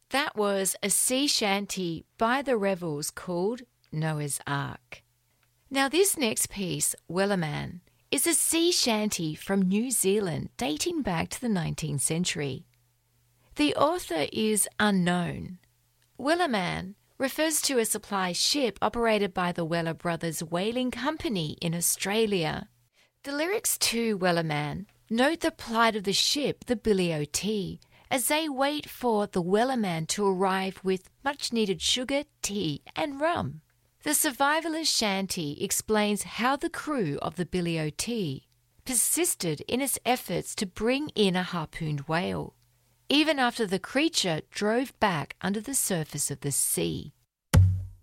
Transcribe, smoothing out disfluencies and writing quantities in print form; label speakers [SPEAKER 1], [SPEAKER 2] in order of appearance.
[SPEAKER 1] That was a sea shanty by the Revels called Noah's Ark. Now this next piece, Wellerman, is a sea shanty from New Zealand dating back to the 19th century. The author is unknown. Wellerman refers to a supply ship operated by the Weller Brothers Whaling Company in Australia. The lyrics to Wellerman note the plight of the ship, the Billy O.T., as they wait for the Wellerman to arrive with much-needed sugar, tea and rum. The survivalist shanty explains how the crew of the Billy O.T. persisted in its efforts to bring in a harpooned whale, even after the creature drove back under the surface of the sea.